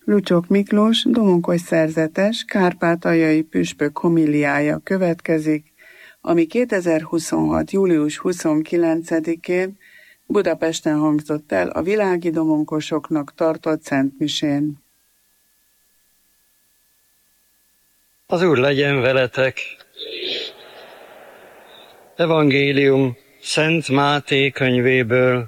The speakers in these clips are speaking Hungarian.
Lucsok Miklós, Domonkos szerzetes, kárpátaljai püspök homiliája következik, ami 2026. július 29-én Budapesten hangzott el a világi domonkosoknak tartott szentmisén. Az Úr legyen veletek! Evangélium Szent Máté könyvéből.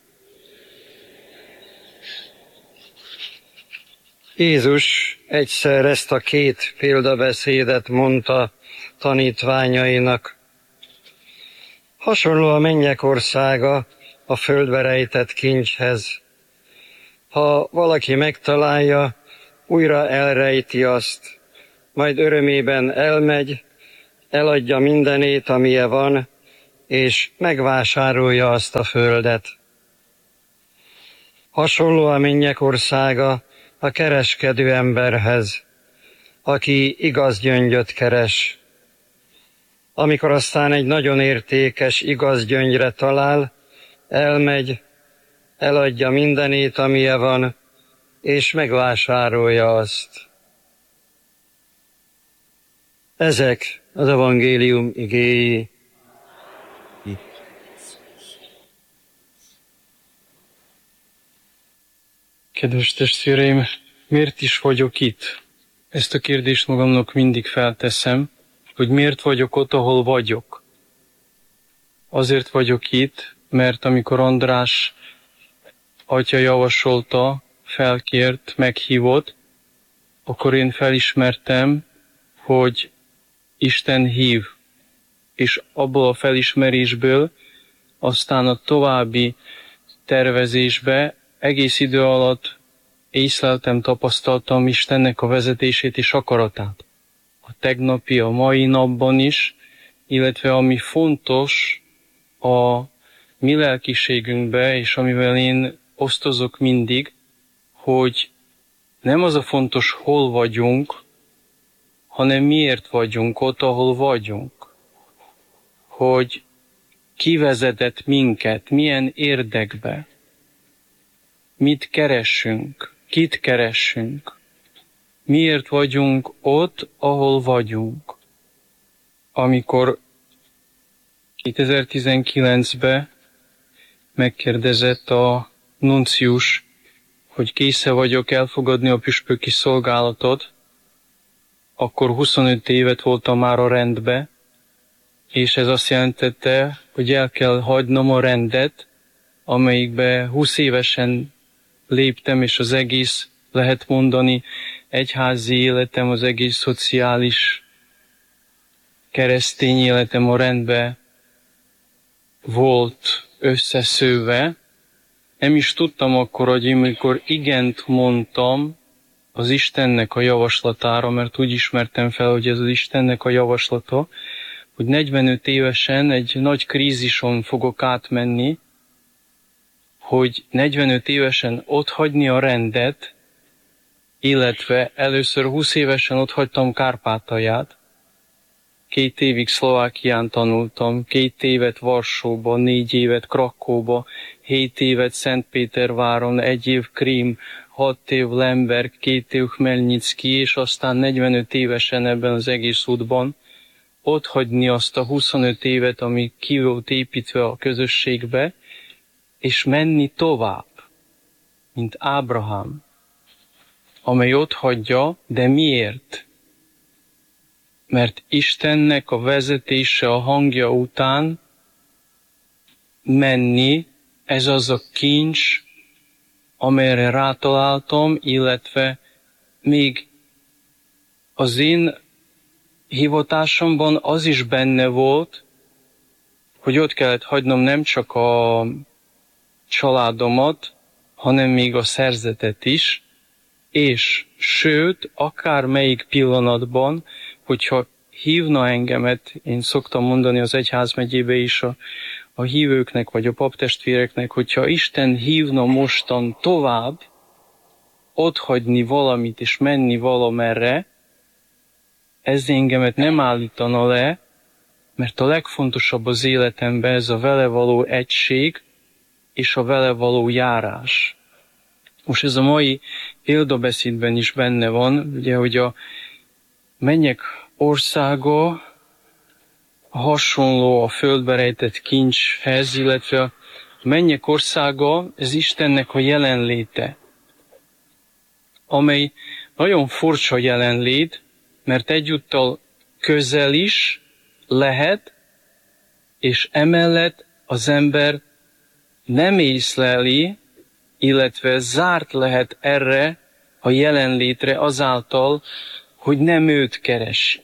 Jézus egyszer ezt a két példabeszédet mondta tanítványainak. Hasonló a mennyek országa a földbe rejtett kincshez. Ha valaki megtalálja, újra elrejti azt, majd örömében elmegy, eladja mindenét, amilyen van, és megvásárolja azt a földet. Hasonló a mennyek országa a kereskedő emberhez, aki igaz gyöngyöt keres. Amikor aztán egy nagyon értékes igaz gyöngyre talál, elmegy, eladja mindenét, amilyen van, és megvásárolja azt. Ezek az evangélium igéi. Kedves testvéreim, miért is vagyok itt? Ezt a kérdést magamnak mindig felteszem, hogy miért vagyok ott, ahol vagyok. Azért vagyok itt, mert amikor András atya javasolta, felkért, meghívott, akkor én felismertem, hogy Isten hív, és abból a felismerésből aztán a további tervezésbe egész idő alatt észleltem, tapasztaltam Istennek a vezetését és akaratát. A tegnapi, a mai napban is, illetve ami fontos a mi lelkiségünkbe, és amivel én osztozok mindig, hogy nem az a fontos, hol vagyunk, hanem miért vagyunk ott, ahol vagyunk. Hogy ki vezetett minket, milyen érdekbe, mit keressünk, kit keressünk, miért vagyunk ott, ahol vagyunk. Amikor 2019-ben megkérdezett a nuncius, hogy késze vagyok elfogadni a püspöki szolgálatot, akkor 25 évet voltam már a rendbe, és ez azt jelentette, hogy el kell hagynom a rendet, amelyikbe 20 évesen léptem, és az egész, lehet mondani, egyházi életem, az egész szociális keresztény életem a rendbe volt összeszőve. Nem is tudtam akkor, hogy én mikor igent mondtam az Istennek a javaslatára, mert úgy ismertem fel, hogy ez az Istennek a javaslata, hogy 45 évesen egy nagy krízison fogok átmenni, hogy 45 évesen otthagyni a rendet, illetve először 20 évesen otthagytam Kárpátalját, 2 évig Szlovákián tanultam, 2 évet Varsóban, 4 évet Krakóba, 7 évet Szentpéterváron, 1 év Krím, 6 év Lemberg, 2 év Khmelnyicki, és aztán 45 évesen ebben az egész útban otthagyni azt a 25 évet, ami ki volt építve a közösségbe, és menni tovább, mint Ábrahám, amely otthagyja, de miért? Mert Istennek a vezetése, a hangja után menni, ez az a kincs, amelyre rátaláltam, illetve még az én hivatásomban az is benne volt, hogy ott kellett hagynom nem csak a családomat, hanem még a szerzetet is, és sőt, akármelyik pillanatban, hogyha hívna engemet, én szoktam mondani az egyházmegyébe is a hívőknek, vagy a paptestvéreknek, hogyha Isten hívna mostan tovább, otthagyni valamit és menni valamerre, ez engemet nem állítana le, mert a legfontosabb az életemben ez a vele való egység és a vele való járás. Most ez a mai példabeszédben is benne van, ugye, hogy a mennyek országa hasonló a földbe rejtett kincshez, illetve a mennyek országa, ez Istennek a jelenléte, amely nagyon furcsa jelenlét, mert egyúttal közel is lehet, és emellett az ember nem észleli, illetve zárt lehet erre a jelenlétre azáltal, hogy nem őt keresi.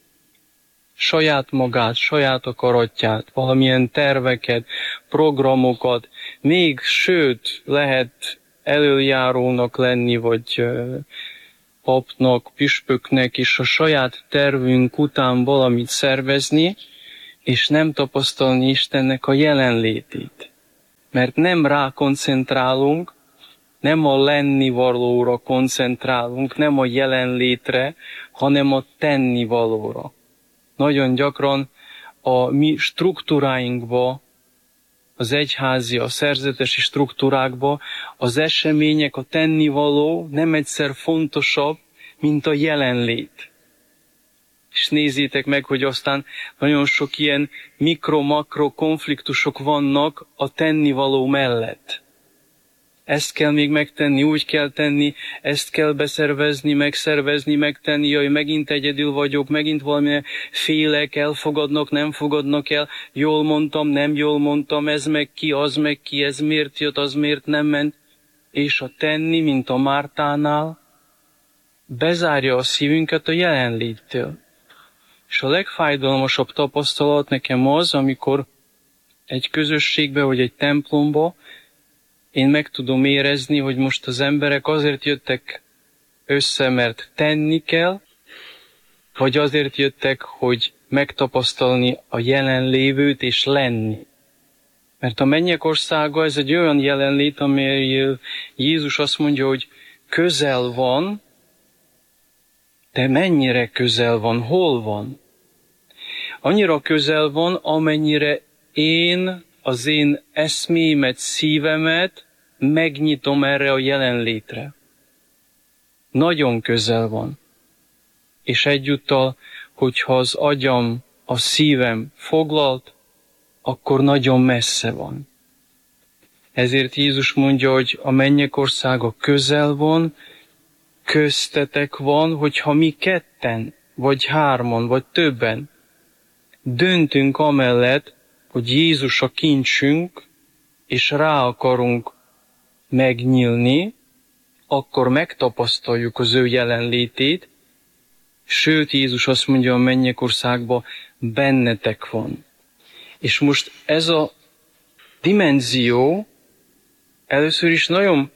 Saját magát, saját akaratját, valamilyen terveket, programokat, még sőt lehet elöljárónak lenni, vagy papnak, püspöknek is a saját tervünk után valamit szervezni, és nem tapasztalni Istennek a jelenlétét. Mert nem rá koncentrálunk, nem a lennivalóra koncentrálunk, nem a jelenlétre, hanem a tennivalóra. Nagyon gyakran a mi struktúráinkba, az egyházi, a szerzetesi struktúrákba az események, a tennivaló nem egyszer fontosabb, mint a jelenlét. És nézzétek meg, hogy aztán nagyon sok ilyen mikro-makro konfliktusok vannak a tennivaló mellett. Ezt kell még megtenni, úgy kell tenni, ezt kell beszervezni, megszervezni, megtenni, jaj, megint egyedül vagyok, megint valamilyen félek, elfogadnak, nem fogadnak el, jól mondtam, nem jól mondtam, ez meg ki, ez miért jött, az miért nem ment. És a tenni, mint a Mártánál, bezárja a szívünket a jelenléttől. És a legfájdalmasabb tapasztalat nekem az, amikor egy közösségbe vagy egy templomba én meg tudom érezni, hogy most az emberek azért jöttek össze, mert tenni kell, vagy azért jöttek, hogy megtapasztalni a jelenlévőt és lenni. Mert a mennyek országa ez egy olyan jelenlét, amely Jézus azt mondja, hogy közel van, de mennyire közel van, hol van? Annyira közel van, amennyire én az én eszmémet, szívemet megnyitom erre a jelenlétre. Nagyon közel van. És egyúttal, hogyha az agyam, a szívem foglalt, akkor nagyon messze van. Ezért Jézus mondja, hogy a mennyek országa közel van, köztetek van, hogyha mi ketten, vagy hárman, vagy többen döntünk amellett, hogy Jézus a kincsünk, és rá akarunk megnyílni, akkor megtapasztaljuk az ő jelenlétét, sőt Jézus azt mondja a mennyek országban, bennetek van. És most ez a dimenzió, először is nagyon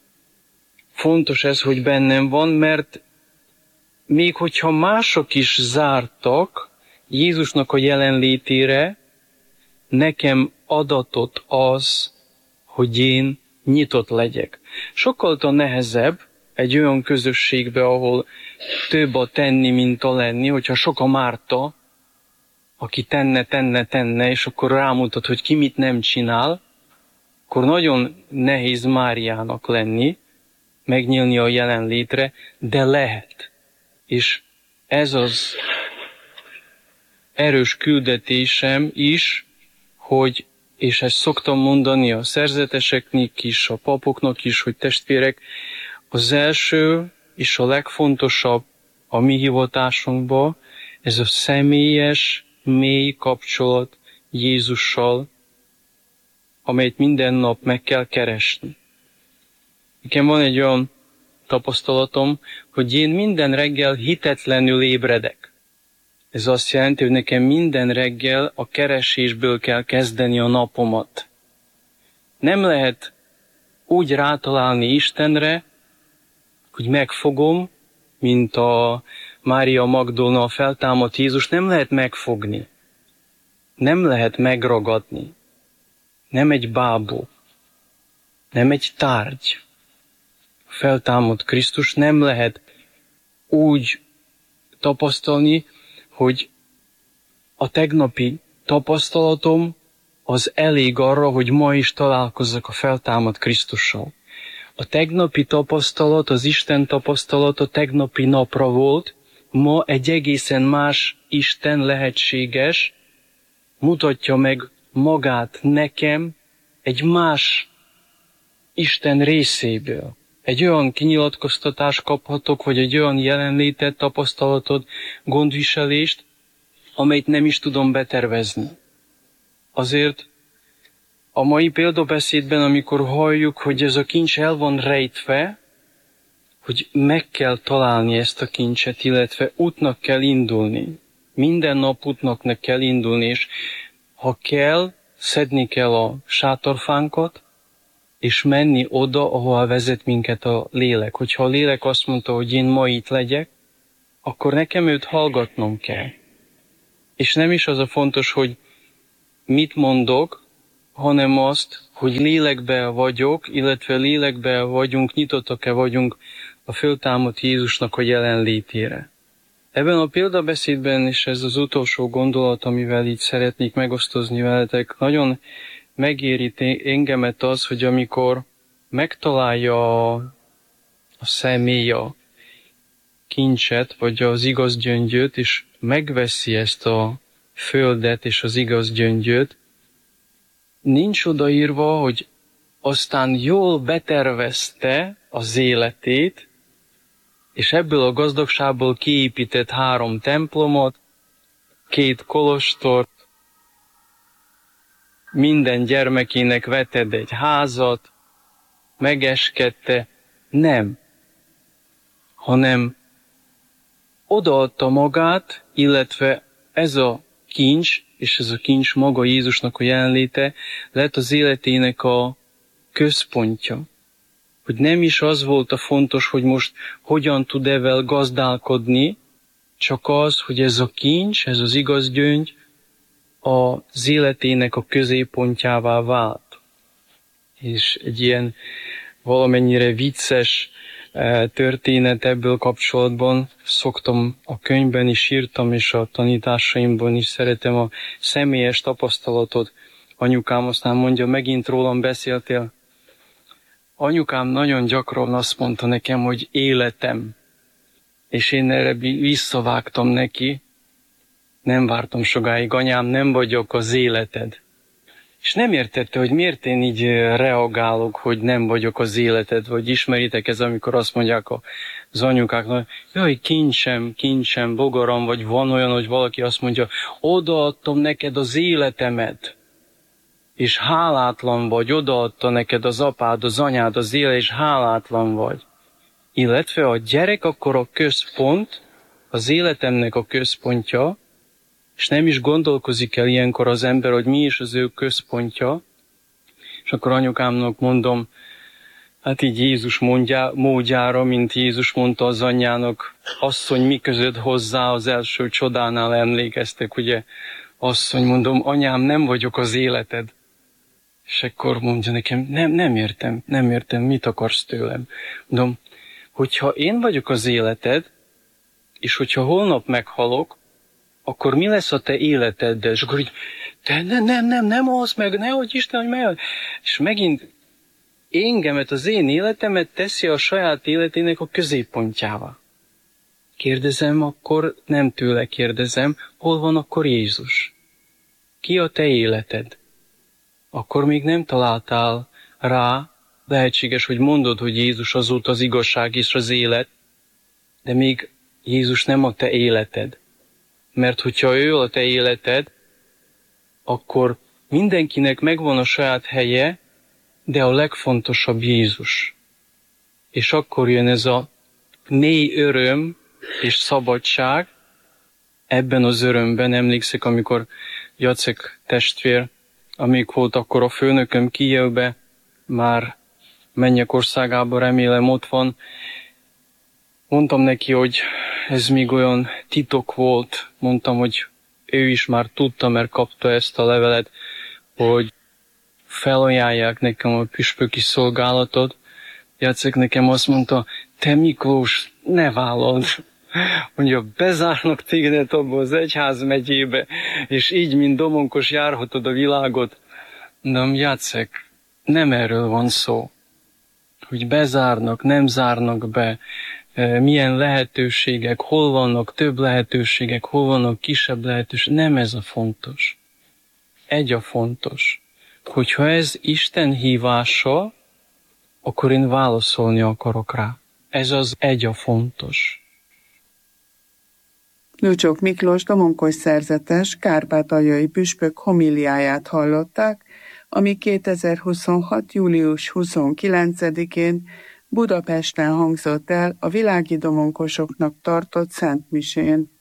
fontos ez, hogy bennem van, mert még hogyha mások is zártak Jézusnak a jelenlétére, nekem adatot az, hogy én nyitott legyek. Sokkal nehezebb egy olyan közösségbe, ahol több a tenni, mint a lenni, hogyha sok a Márta, aki tenne, és akkor rámutat, hogy ki mit nem csinál, akkor nagyon nehéz Máriának lenni, megnyílni a jelenlétre, de lehet. És ez az erős küldetésem is, hogy, és ezt szoktam mondani a szerzeteseknek is, a papoknak is, hogy testvérek, az első és a legfontosabb a mi hivatásunkban, ez a személyes, mély kapcsolat Jézussal, amelyet minden nap meg kell keresni. Nekem van egy olyan tapasztalatom, hogy én minden reggel hitetlenül ébredek. Ez azt jelenti, hogy nekem minden reggel a keresésből kell kezdeni a napomat. Nem lehet úgy rátalálni Istenre, hogy megfogom, mint a Mária Magdolna a feltámadt Jézus, nem lehet megfogni. Nem lehet megragadni. Nem egy bábú. Nem egy tárgy. A feltámadt Krisztus nem lehet úgy tapasztalni, hogy a tegnapi tapasztalatom az elég arra, hogy ma is találkozzak a feltámadt Krisztussal. a tegnapi tapasztalat, az Isten tapasztalat a tegnapi napra volt, ma egy egészen más Isten lehetséges, mutatja meg magát nekem egy más Isten részéből. Egy olyan kinyilatkoztatást kaphatok, vagy egy olyan jelenlétet, tapasztalatot, gondviselést, amelyet nem is tudom betervezni. Azért a mai példabeszédben, amikor halljuk, hogy ez a kincs el van rejtve, hogy meg kell találni ezt a kincset, illetve útnak kell indulni. Minden nap útnak kell indulni, és ha kell, szedni kell a sátorfánkat, és menni oda, ahol vezet minket a lélek. Hogyha a lélek azt mondta, hogy én ma itt legyek, akkor nekem őt hallgatnom kell. És nem is az a fontos, hogy mit mondok, hanem azt, hogy lélekben vagyok, illetve lélekben vagyunk, nyitottak-e vagyunk a föltámadt Jézusnak a jelenlétére. Ebben a példabeszédben, és ez az utolsó gondolat, amivel így szeretnék megosztozni veletek, nagyon megérít engemet az, hogy amikor megtalálja a személy a kincset, vagy az igaz gyöngyöt, és megveszi ezt a földet és az igaz gyöngyöt, nincs odaírva, hogy aztán jól betervezte az életét, és ebből a gazdagságból kiépített 3 templomot, 2 kolostort, minden gyermekének vetett egy házat, megeskedte. Nem. Hanem odaadta magát, illetve ez a kincs, és ez a kincs maga Jézusnak a jelenléte lett az életének a központja. Hogy nem is az volt a fontos, hogy most hogyan tud evel gazdálkodni, csak az, hogy ez a kincs, ez az igaz gyöngy az életének a középpontjává vált. És egy ilyen valamennyire vicces történet ebből kapcsolatban szoktam a könyvben is írtam, és a tanításaimban is szeretem a személyes tapasztalatot. Anyukám aztán mondja, megint rólam beszéltél. Anyukám nagyon gyakran azt mondta nekem, hogy életem. És én erre visszavágtam neki. Nem vártam sokáig, anyám, nem vagyok az életed. És nem értette, hogy miért én így reagálok, hogy nem vagyok az életed, vagy ismeritek ez, amikor azt mondják az anyukáknak, jaj, kincsem, bogaram, vagy van olyan, hogy valaki azt mondja, odaadtam neked az életemet, és hálátlan vagy, odaadta neked az apád, az anyád, az élet, és hálátlan vagy. Illetve a gyerek akkor a központ, az életemnek a központja, és nem is gondolkozik el ilyenkor az ember, hogy mi is az ő központja, és akkor anyukámnak mondom, hát így Jézus módjára, mint Jézus mondta az anyjának, asszony, mi között hozzá az első csodánál emlékeztek, ugye, asszony, mondom, anyám, nem vagyok az életed. És akkor mondja nekem, nem értem, mit akarsz tőlem. Mondom, hogyha én vagyok az életed, és hogyha holnap meghalok, akkor mi lesz a te életeddel? És akkor így, nem halsz meg, nehogy Isten, hogy meg. És megint engemet, az én életemet teszi a saját életének a középpontjává. Kérdezem, akkor nem tőle kérdezem, hol van akkor Jézus? Ki a te életed? Akkor még nem találtál rá, lehetséges, hogy mondod, hogy Jézus az út, az igazság és az élet, de még Jézus nem a te életed. Mert hogyha ő a te életed, akkor mindenkinek megvan a saját helye, de a legfontosabb Jézus. És akkor jön ez a mély öröm és szabadság. Ebben az örömben emlékszik, amikor Jacek testvér, amíg volt akkor a főnököm Kijevbe, már Mennyekországában, remélem ott van, mondtam neki, hogy ez még olyan titok volt, mondtam, hogy ő is már tudta, mert kapta ezt a levelet, hogy felajánlják nekem a püspöki szolgálatot. Jacek nekem azt mondta, te Miklós, ne vállald. Mondja, bezárnak téged abba az egyházmegyébe, és így, mint domonkos járhatod a világot. Mondom, Jacek, nem erről van szó, hogy bezárnak, nem zárnak be, milyen lehetőségek, hol vannak több lehetőségek, hol vannak kisebb lehetőségek. Nem ez a fontos. Egy a fontos, hogyha ez Isten hívása, akkor én válaszolni akarok rá. Ez az egy a fontos. Lucsok Miklós domonkos szerzetes kárpátaljai püspök homiliáját hallották, ami 2026. július 29-én Budapesten hangzott el a világi domonkosoknak tartott szentmisén.